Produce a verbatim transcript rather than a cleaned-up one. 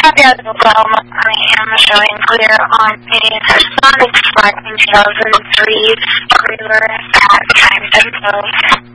Caveat as well, I am showing clear on a Sonic Flight in two thousand three cruiser at time tempo.